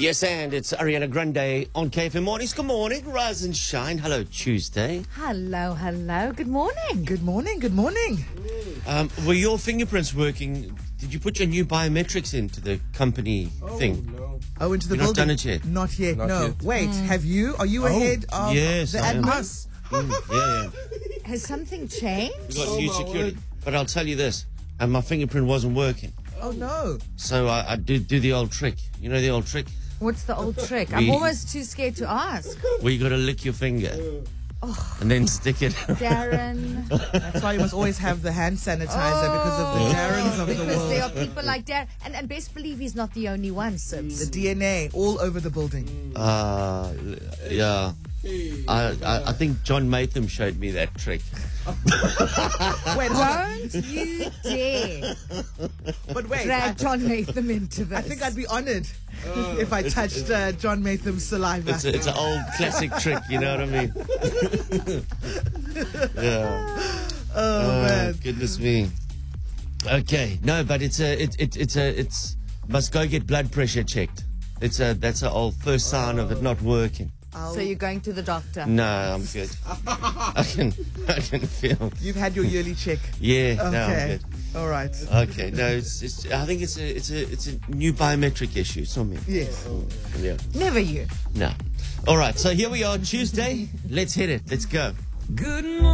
Yes, and it's Ariana Grande on KFM Mornings. Good morning, rise and shine. Hello, Tuesday. Hello, hello. Good morning. Good morning, good morning. Were your fingerprints working? Did you put your new biometrics into the company thing? No. Oh, into the You've not building. done it yet? Not yet, Not no. yet. Wait, have you? Are you ahead of yes, the I am. admins? Yeah. Has something changed? We got Oh, new my security. word. But I'll tell you this, my fingerprint wasn't working. Oh, no. So I did do the old trick. You know the old trick? What's the old trick? I'm We- almost too scared to ask. Where you got to lick your finger and then stick it. Darren. That's why you must always have the hand sanitizer because of the Darrens of the Because there are world. people like Darren. And best believe he's not the only one, The Sips. DNA all over the building. Yeah. I think John Matham showed me that trick. Wait, hold on. Don't you dare But wait, drag John Latham into this. I think I'd be honored if I touched John Matham's saliva. It's an old classic trick, you know what I mean? Yeah. Oh, man. Goodness me. Okay, no, but it's must go get blood pressure checked. That's an old first sign of it not working. So you're going to the doctor. No, I'm good. I can feel. You've had your yearly check. Yeah, no, I'm Okay. good. All right. Okay, no, it's. I think it's a new biometric issue. It's not me. Yes. Yeah. Never you. No. All right. So here we are, Tuesday. Let's hit it. Let's go. Good morning.